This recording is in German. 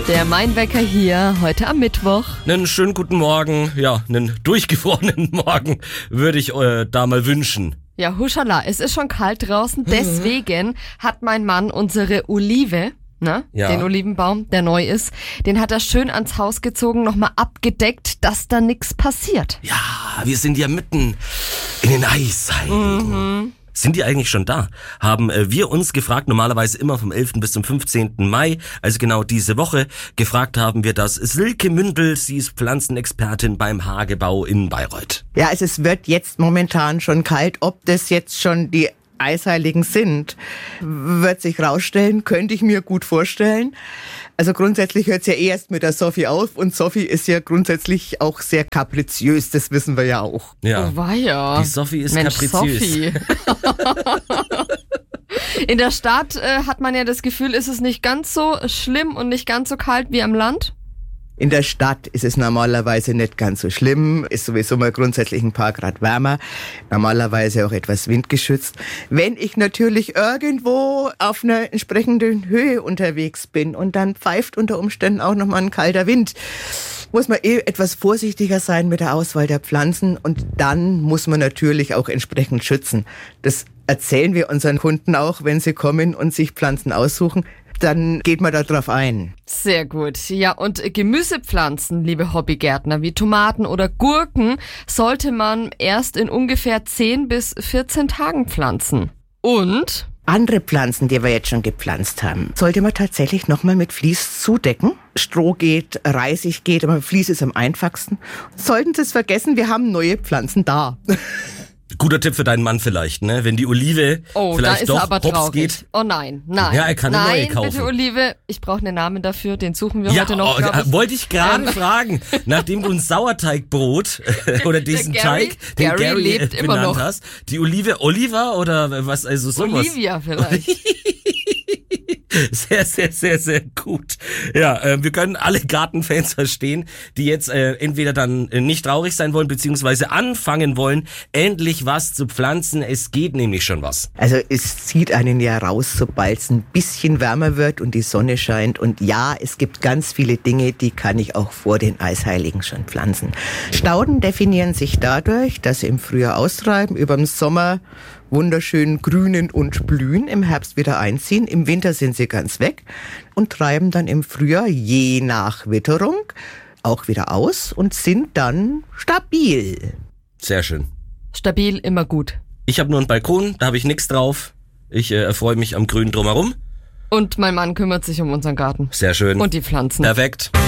Der Mainwecker hier, heute am Mittwoch. Einen schönen guten Morgen, ja, einen durchgefrorenen Morgen würde ich da mal wünschen. Ja, huschala, es ist schon kalt draußen, deswegen hat mein Mann unsere Olive, den Olivenbaum, der neu ist, den hat er schön ans Haus gezogen, nochmal abgedeckt, dass da nichts passiert. Ja, wir sind ja mitten in den Eisheiligen. Sind die eigentlich schon da? Haben wir uns gefragt, normalerweise immer vom 11. bis zum 15. Mai, also genau diese Woche, gefragt haben wir das Silke Mündel, sie ist Pflanzenexpertin beim Hagebau in Bayreuth. Ja, also es wird jetzt momentan schon kalt. Ob das jetzt schon die Eisheiligen sind, wird sich rausstellen, könnte ich mir gut vorstellen. Also grundsätzlich hört es ja erst mit der Sophie auf und Sophie ist ja grundsätzlich auch sehr kapriziös, das wissen wir ja auch. Ja. Oh weia. Die Sophie ist Mensch, kapriziös. Sophie. In der Stadt hat man ja das Gefühl, ist es nicht ganz so schlimm und nicht ganz so kalt wie am Land? In der Stadt ist es normalerweise nicht ganz so schlimm, ist sowieso mal grundsätzlich ein paar Grad wärmer, normalerweise auch etwas windgeschützt. Wenn ich natürlich irgendwo auf einer entsprechenden Höhe unterwegs bin und dann pfeift unter Umständen auch nochmal ein kalter Wind, muss man etwas vorsichtiger sein mit der Auswahl der Pflanzen und dann muss man natürlich auch entsprechend schützen. Das erzählen wir unseren Kunden auch, wenn sie kommen und sich Pflanzen aussuchen. Dann geht man da drauf ein. Sehr gut. Ja, und Gemüsepflanzen, liebe Hobbygärtner, wie Tomaten oder Gurken, sollte man erst in ungefähr 10 bis 14 Tagen pflanzen. Und andere Pflanzen, die wir jetzt schon gepflanzt haben, sollte man tatsächlich nochmal mit Vlies zudecken. Stroh geht, Reisig geht, aber Vlies ist am einfachsten. Sollten Sie es vergessen, wir haben neue Pflanzen da. Guter Tipp für deinen Mann vielleicht, ne? Wenn die Olive vielleicht da ist doch er aber hops traurig. geht. Oh nein. Ja, er kann eine neue kaufen. Nein, bitte Olive, ich brauche einen Namen dafür, den suchen wir heute noch, glaube ich. Wollte ich gerade fragen, nachdem du ein Sauerteigbrot oder diesen Teig, den Gary lebt immer benannt noch. hast, die Olive, Oliver oder was, also sowas? Olivia vielleicht. Sehr, sehr, sehr, sehr gut. Ja, wir können alle Gartenfans verstehen, die jetzt entweder dann nicht traurig sein wollen, beziehungsweise anfangen wollen, endlich was zu pflanzen. Es geht nämlich schon was. Also es zieht einen ja raus, sobald es ein bisschen wärmer wird und die Sonne scheint. Und ja, es gibt ganz viele Dinge, die kann ich auch vor den Eisheiligen schon pflanzen. Stauden definieren sich dadurch, dass sie im Frühjahr austreiben, über den Sommer wunderschön grünen und blühen, im Herbst wieder einziehen, im Winter sind sie ganz weg und treiben dann im Frühjahr je nach Witterung auch wieder aus und sind dann stabil. Sehr schön. Stabil, immer gut. Ich habe nur einen Balkon, da habe ich nichts drauf. Ich erfreue mich am Grün drumherum. Und mein Mann kümmert sich um unseren Garten. Sehr schön. Und die Pflanzen. Perfekt.